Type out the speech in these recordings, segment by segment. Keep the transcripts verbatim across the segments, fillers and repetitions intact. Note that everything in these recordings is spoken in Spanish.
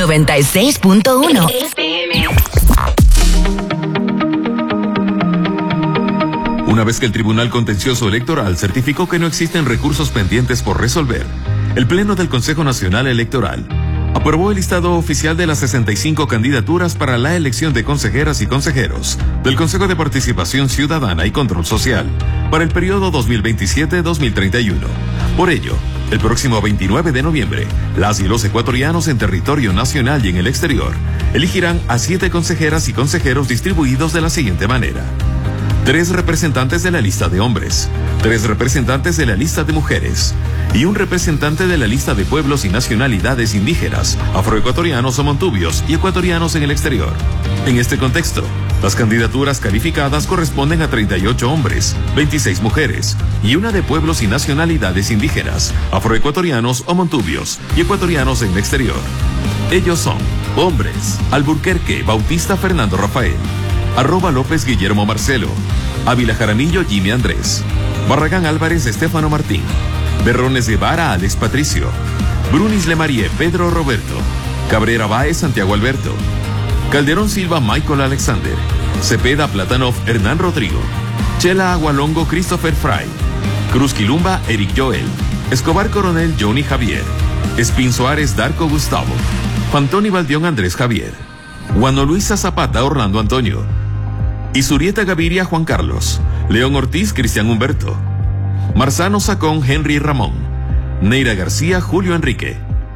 noventa y seis punto uno. Una vez que el Tribunal Contencioso Electoral certificó que no existen recursos pendientes por resolver, el Pleno del Consejo Nacional Electoral aprobó el listado oficial de las sesenta y cinco candidaturas para la elección de consejeras y consejeros del Consejo de Participación Ciudadana y Control Social para el periodo dos mil veintisiete a dos mil treinta y uno. Por ello, el próximo veintinueve de noviembre, las y los ecuatorianos en territorio nacional y en el exterior elegirán a siete consejeras y consejeros distribuidos de la siguiente manera: tres representantes de la lista de hombres, tres representantes de la lista de mujeres y un representante de la lista de pueblos y nacionalidades indígenas, afroecuatorianos o montubios y ecuatorianos en el exterior. En este contexto, las candidaturas calificadas corresponden a treinta y ocho hombres, veintiséis mujeres y una de pueblos y nacionalidades indígenas, afroecuatorianos o montubios y ecuatorianos en el exterior. Ellos son: hombres, Alburquerque Bautista Fernando Rafael, Arroba López Guillermo Marcelo, Ávila Jaramillo Jimmy Andrés, Barragán Álvarez Estefano Martín, Berrones Guevara Alex Patricio, Brunis Lemarie Pedro Roberto, Cabrera Báez Santiago Alberto, Calderón Silva Michael Alexander, Cepeda Platanov Hernán Rodrigo, Chela Agualongo Christopher Fry, Cruz Quilumba Eric Joel, Escobar Coronel Johnny Javier, Espín Suárez Darko Gustavo, Fantoni Valdión Andrés Javier, Juano Luisa Zapata Orlando Antonio, Isurieta Gaviria Juan Carlos, León Ortiz Cristian Humberto, Marzano Sacón Henry Ramón, Neira García Julio Enrique,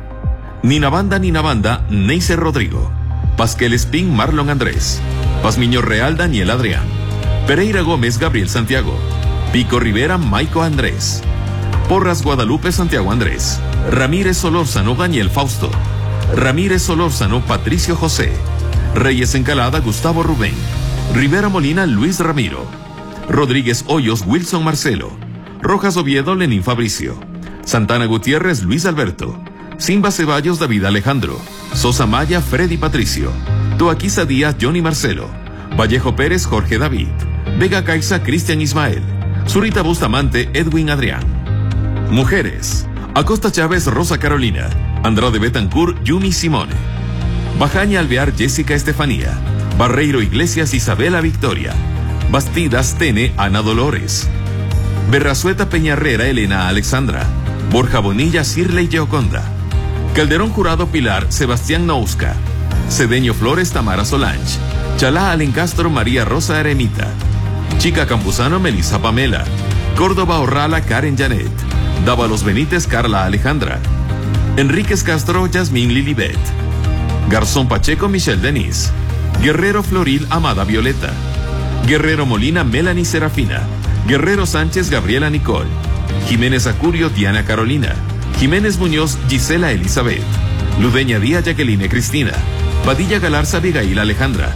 Ninabanda Ninabanda Neiser Rodrigo, Pasquel Espín Marlon Andrés, Pazmiño Real Daniel Adrián, Pereira Gómez Gabriel Santiago, Pico Rivera Maico Andrés, Porras Guadalupe Santiago Andrés, Ramírez Solórzano Daniel Fausto, Ramírez Solórzano Patricio José, Reyes Encalada Gustavo Rubén, Rivera Molina Luis Ramiro, Rodríguez Hoyos Wilson Marcelo, Rojas Oviedo Lenín Fabricio, Santana Gutiérrez Luis Alberto, Simba Ceballos David Alejandro, Sosa Maya Freddy Patricio, Toaquiza Díaz Johnny Marcelo, Vallejo Pérez Jorge David, Vega Caiza Cristian Ismael, Zurita Bustamante Edwin Adrián. Mujeres: Acosta Chávez Rosa Carolina, Andrade Betancourt Yumi Simone, Bajaña Alvear Jessica Estefanía, Barreiro Iglesias Isabela Victoria, Bastidas Tene Ana Dolores, Berrazueta Peñarrera Elena Alexandra, Borja Bonilla Cirley Gioconda, Calderón Jurado Pilar Sebastián Nousca, Cedeño Flores Tamara Solange, Chalá Alencastro María Rosa Eremita, Chica Campuzano Melissa Pamela, Córdoba Orrala Karen Janet, Dávalos Benítez Carla Alejandra, Enríquez Castro Yasmín Lilibet, Garzón Pacheco Michelle Denise, Guerrero Floril Amada Violeta, Guerrero Molina Melanie Serafina, Guerrero Sánchez Gabriela Nicole, Jiménez Acurio Diana Carolina, Jiménez Muñoz Gisela Elizabeth, Ludeña Díaz Jacqueline Cristina, Padilla Galarza Abigail Alejandra,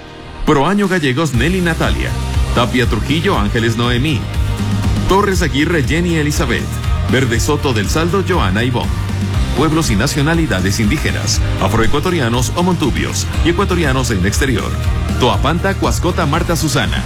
Proaño Gallegos Nelly Natalia, Tapia Trujillo Ángeles Noemí, Torres Aguirre Jenny Elizabeth, Verde Soto del Saldo Joana Ivonne. Pueblos y nacionalidades indígenas, afroecuatorianos o montubios y ecuatorianos en el exterior. Toapanta Cuascota Marta Susana.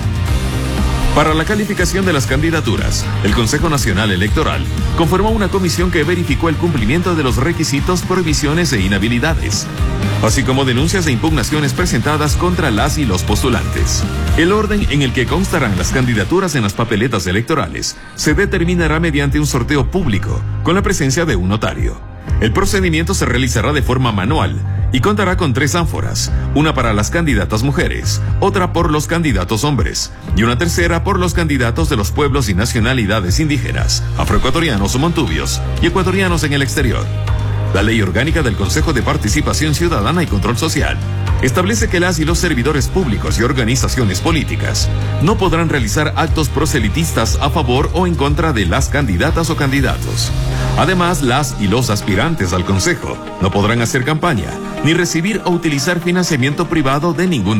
Para la calificación de las candidaturas, el Consejo Nacional Electoral conformó una comisión que verificó el cumplimiento de los requisitos, prohibiciones e inhabilidades, así como denuncias e impugnaciones presentadas contra las y los postulantes. El orden en el que constarán las candidaturas en las papeletas electorales se determinará mediante un sorteo público con la presencia de un notario. El procedimiento se realizará de forma manual y contará con tres ánforas, una para las candidatas mujeres, otra por los candidatos hombres y una tercera por los candidatos de los pueblos y nacionalidades indígenas, afroecuatorianos o montubios y ecuatorianos en el exterior. La Ley Orgánica del Consejo de Participación Ciudadana y Control Social establece que las y los servidores públicos y organizaciones políticas no podrán realizar actos proselitistas a favor o en contra de las candidatas o candidatos. Además, las y los aspirantes al Consejo no podrán hacer campaña ni recibir o utilizar financiamiento privado de ningún